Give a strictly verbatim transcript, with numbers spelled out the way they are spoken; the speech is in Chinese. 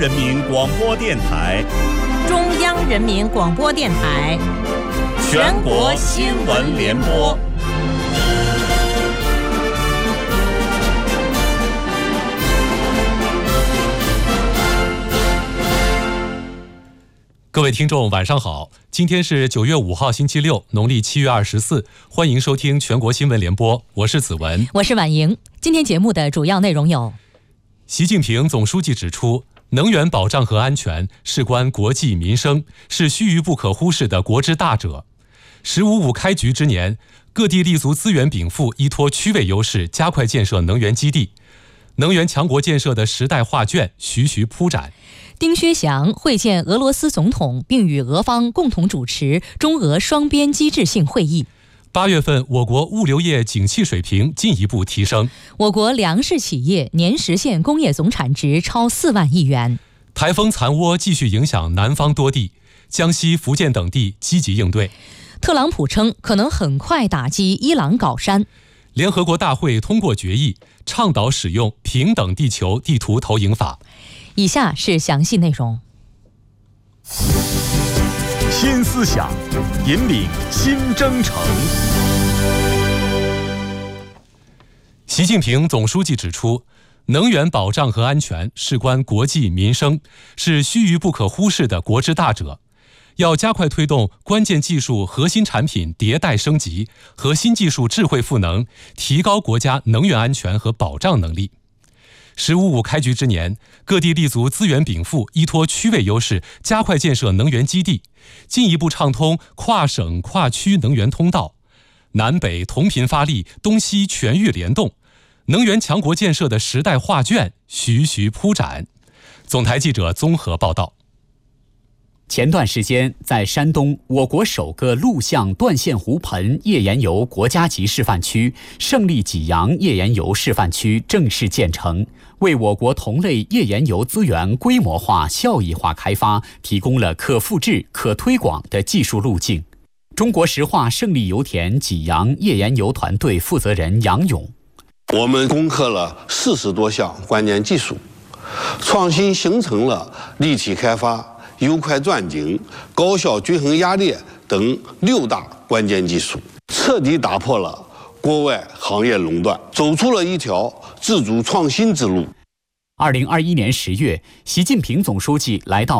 人民广播电台、 中央人民广播电台、 全国新闻联播。 各位听众晚上好，今天是九月五号星期六，农历七月二十四，欢迎收听全国新闻联播，我是子文， 我是婉莹。今天节目的主要内容有： 习近平总书记指出，能源保障和安全事关国计民生，是须臾不可忽视的国之大者。十五五开局之年，各地立足资源禀赋，依托区位优势，加快建设能源基地，能源强国建设的时代画卷徐徐铺展。 丁薛祥会见俄罗斯总统，并与俄方共同主持中俄双边机制性会议。 八月份，我国物流业景气水平进一步提升。 我国粮食企业年实现工业总产值超四万亿元。 台风残涡继续影响南方多地，江西、福建等地积极应对。 特朗普称可能很快打击伊朗搞山。 联合国大会通过决议，倡导使用平等地球地图投影法。 以下是详细内容。 新思想，引领新征程。 习近平总书记指出，能源保障和安全事关国计民生，是须臾不可忽视的国之大者。要加快推动关键技术核心产品迭代升级和新技术智慧赋能，提高国家能源安全和保障能力。十五五开局之年，各地立足资源禀赋，依托区位优势，加快建设能源基地，进一步畅通跨省跨区能源通道，南北同频发力，东西全域联动，能源强国建设的时代画卷徐徐铺展。总台记者综合报道。 前段时间，在山东，我国首个陆相断线湖盆页岩油国家级示范区胜利济阳页岩油示范区正式建成，为我国同类页岩油资源规模化、效益化开发提供了可复制、可推广的技术路径。中国石化胜利油田济阳页岩油团队负责人杨勇： 我们攻克了四十多项关键技术，创新形成了立体开发、油快钻井、高效均衡压裂等六大关键技术，彻底打破了国外行业垄断，走出了一条自主创新之路。 二零二一年十月，习近平总书记来到